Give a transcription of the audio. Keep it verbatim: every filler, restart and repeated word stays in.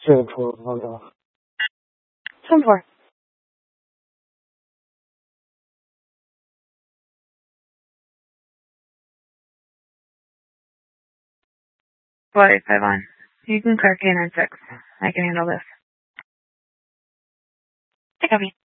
seven twelve, log off. seven four. Flight five on. You can clear K nine six. I can handle this. I copy.